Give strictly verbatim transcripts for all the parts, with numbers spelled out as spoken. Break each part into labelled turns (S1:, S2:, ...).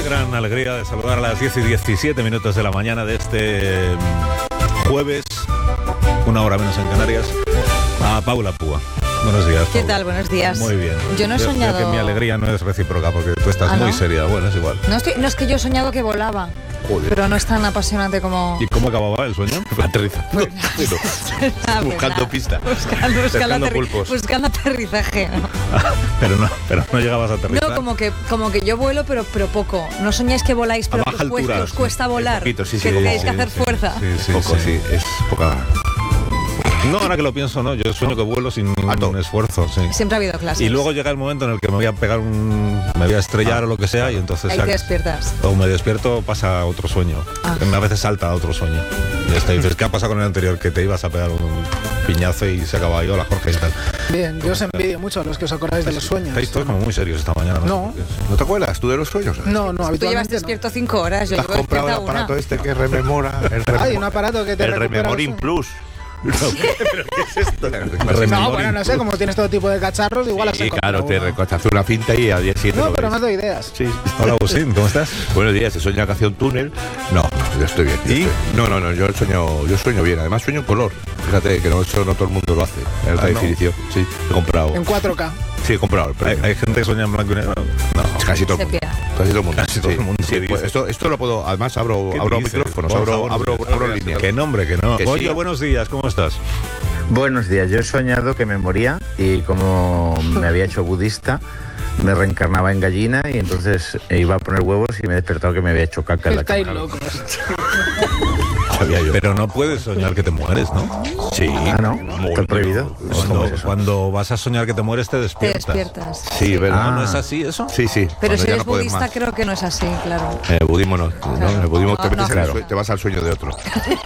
S1: gran alegría de saludar a las diez y diecisiete minutos de la mañana de este jueves, una hora menos en Canarias, a Paula Púa. Buenos días, Paula.
S2: ¿Qué tal? Buenos días.
S1: Muy bien.
S2: Yo no he
S1: Yo,
S2: soñado...
S1: yo que mi alegría no es recíproca, porque tú estás
S2: ¿Ah,
S1: muy
S2: no?
S1: seria. Bueno, es igual.
S2: No, estoy, no es que yo he soñado que volaba.
S1: Joder.
S2: Pero no es tan apasionante como...
S1: ¿Y cómo acababa el sueño?
S3: Aterrizando.
S2: Ah,
S3: Buscando
S2: pues
S3: pista.
S2: Buscando, buscando,
S3: Pescando
S2: aterri-
S3: pulpos.
S2: buscando aterrizaje, ¿no?
S1: pero no, pero no llegabas a aterrizar.
S2: No, como que, como que yo vuelo, pero, pero poco. No soñáis que voláis, pero
S1: A
S2: que
S1: baja
S2: os cuesta,
S1: altura.
S2: os cuesta volar.
S3: Poquito, sí, sí,
S2: que
S3: sí,
S2: tenéis
S3: sí,
S2: que hacer
S1: sí,
S2: fuerza.
S1: Sí, sí,
S3: Poco,
S1: sí.
S3: sí, es poca.
S1: No, ahora que lo pienso, no. Yo sueño que vuelo sin ningún
S3: Alto.
S1: esfuerzo, sí.
S2: Siempre ha habido clases.
S1: Y luego llega el momento en el que me voy a pegar un... me voy a estrellar o lo que sea y entonces...
S2: Ahí
S1: ya-
S2: te despiertas.
S1: o me despierto, pasa a otro sueño.
S2: Ah.
S1: A veces salta a otro sueño. Y está, y dices, ¿qué ha pasado con el anterior? Que te ibas a pegar un piñazo y se acaba ahí. Hola, Jorge, y tal.
S4: Bien, yo os envidio mucho a los que os acordáis de los sueños.
S1: Estáis todos como muy serios esta mañana.
S4: No.
S1: sé por qué.
S3: ¿No te acuerdas tú de los sueños?
S4: No, no,
S2: Tú llevas
S4: habitualmente
S2: despierto cinco horas, yo
S3: ¿Te has
S2: llevo
S3: comprado el
S2: despierta una.
S3: aparato este que rememora? El
S4: no.
S3: rememor-
S4: Hay un aparato que te
S3: El
S4: recupera
S3: Rememoring
S4: los
S3: Plus. No, ¿pero qué es esto?
S1: Rememoring
S4: No, bueno, no sé, como tienes todo tipo de cacharros, igual has
S3: Sí,
S4: encontrado
S3: claro, te
S4: uno.
S3: recortas una cinta y a día siguiente
S4: No,
S3: lo
S4: pero
S3: ves.
S4: me doy ideas.
S3: Sí.
S1: Hola, Agustín, ¿cómo estás?
S3: Buenos días, ¿se sueña que hace un túnel? No, yo estoy bien. yo
S1: ¿Y?
S3: estoy- No, no, no, yo sueño, yo sueño bien. Además sueño en color. Fíjate que no, eso no todo el mundo lo hace. En alta
S1: Ah, ¿no?
S3: definición. Sí, he comprado.
S4: En cuatro K.
S3: Sí, he comprado el
S1: Hay,
S3: premio.
S1: hay gente que sueña en blanco y negro. No.
S3: Casi todo el mundo.
S2: Sepia.
S3: Casi todo el mundo.
S1: Casi todo el mundo,
S3: Sí,
S1: ¿qué
S3: pues
S1: dices?
S3: esto, esto lo puedo. Además abro,
S1: ¿Qué
S3: abro
S1: dices?
S3: micrófonos,
S1: Por
S3: abro,
S1: favor,
S3: abro,
S1: no,
S3: abro
S1: no,
S3: líneas.
S1: Que nombre, que no.
S3: Que
S1: Oye,
S3: sí.
S1: buenos días, ¿cómo estás?
S5: Buenos días, yo he soñado que me moría y como me había hecho budista, me reencarnaba en gallina y entonces iba a poner huevos y me he despertado que me había hecho caca en la
S4: Estáis
S5: cama.
S4: locos.
S3: Sabía yo.
S1: Pero no puedes soñar que te mueres, ¿no?
S3: Sí.
S5: Ah, ¿no? ¿Está prohibido? ¿Cómo
S1: Cuando,
S5: es eso?
S1: cuando vas a soñar que te mueres, te
S2: Te
S1: despiertas.
S2: despiertas.
S3: Sí, ¿verdad?
S1: ¿No, ¿No
S5: Ah.
S1: es así eso?
S3: Sí, sí.
S2: Pero
S3: cuando
S2: si
S3: ya
S2: eres
S3: no puedes
S2: budista,
S3: más.
S2: creo que no es así, claro.
S3: En el budismo no, ¿no? En el budismo te,
S2: No,
S3: metes
S2: no.
S3: en el
S5: Claro.
S3: sue- te vas al sueño de otro.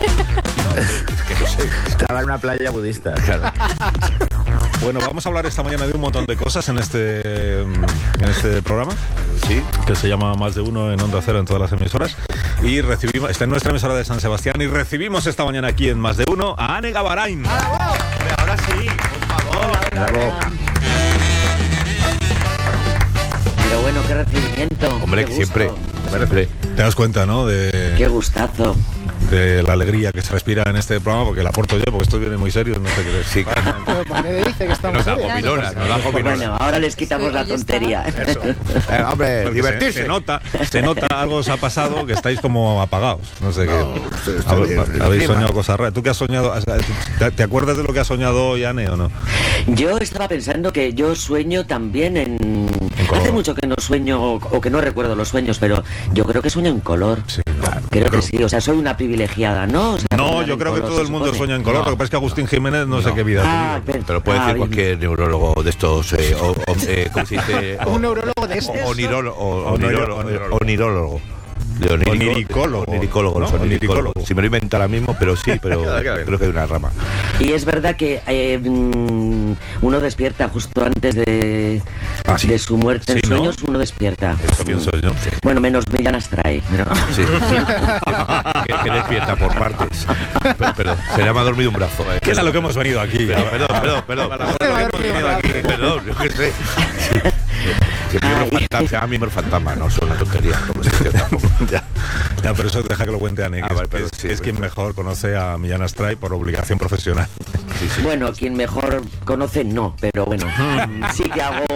S5: Estaba en una playa budista.
S3: Claro.
S1: Bueno, vamos a hablar esta mañana de un montón de cosas en este, en este programa.
S3: Sí.
S1: Que se llama Más de Uno en Onda Cero en todas las emisoras. Y recibimos, está en nuestra emisora de San Sebastián, y recibimos esta mañana aquí en Más de Uno a Ane Gavarain.
S3: Ahora sí, por favor.
S5: Bravo.
S6: Pero bueno, qué recibimiento.
S3: Hombre,
S6: qué
S3: que siempre.
S6: gusto,
S3: Siempre.
S1: Te das cuenta, ¿no? De,
S6: Qué gustazo.
S1: de la alegría que se respira en este programa, porque la aporto yo, porque esto viene muy serio, no sé qué decir.
S3: Sí.
S4: Pero ¿para qué dice que estamos
S3: Nos da
S4: serios?
S3: gomilona, nos da gomilona.
S6: Bueno, ahora les quitamos
S2: Sí,
S6: la
S2: ahí está.
S6: tontería.
S3: Eh, hombre,
S1: Porque
S3: divertirse.
S1: Se, se nota, se nota algo os ha pasado que estáis como apagados. No sé
S3: No,
S1: qué.
S3: está bien.
S1: Habéis habéis
S3: Clima.
S1: soñado cosas raras. ¿Tú qué has soñado? ¿Te, te acuerdas de lo que has soñado hoy, Ane, o no?
S6: Yo estaba pensando que yo sueño también en...
S1: color.
S6: Hace mucho que no sueño o, o que no recuerdo los sueños, pero yo creo que sueño en color.
S1: Sí,
S6: Creo que sí, o sea, soy una privilegiada, ¿no? O sea,
S1: No,
S6: soñar
S1: yo
S6: en
S1: creo que
S6: color,
S1: todo el
S6: se
S1: mundo
S6: supone.
S1: sueña en color.
S3: No.
S1: Lo que pasa es que Agustín Jiménez no, sé
S3: No.
S1: qué vida
S6: Ah,
S1: ha tenido.
S6: pero-
S3: Te lo puede
S6: ah,
S3: decir
S6: bien.
S3: cualquier neurólogo de estos. Eh, o, o, eh, ¿Cómo se dice? O-
S4: Un neurólogo de
S3: o-
S4: estos.
S3: Onirólogo.
S1: O-
S3: o- onirólogo,
S1: onirólogo.
S3: Onirólogo. De onírico-
S1: Oniricólogo.
S3: Oniricólogo,
S1: ¿No?
S3: los oniricólogos.
S1: Oniricólogo.
S3: Si me lo invento ahora mismo, pero sí, pero creo que hay una rama.
S6: Y es verdad que eh, mm, uno despierta justo antes de,
S3: Ah, sí.
S6: de su muerte.
S1: Sí,
S6: en
S1: ¿no?
S6: sueños uno despierta.
S1: Eso pienso yo.
S6: Bueno, menos Millán Astray. pero-
S3: Sí. que, que despierta por partes. Pero, pero se le ha dormido un brazo. eh.
S1: ¿Qué es a lo que hemos venido aquí?
S3: Perdón, perdón, perdón. Perdón,
S4: Se me ha
S3: hemos
S4: dormido
S3: venido
S4: un
S3: aquí, perdón, yo qué sé. Que miembro
S6: Ay.
S3: fantasma, se llama miembro fantasma, no son una tontería. Como se dice tampoco.
S1: Ya, ya, pero eso deja que lo cuente Ane, que
S3: Ah,
S1: es,
S3: vale,
S1: que
S3: perdón,
S1: es-
S3: sí,
S1: es quien mejor conoce a Millán Astray por obligación profesional.
S3: Sí, sí.
S6: Bueno, quien mejor conoce, no, pero bueno, sí que hago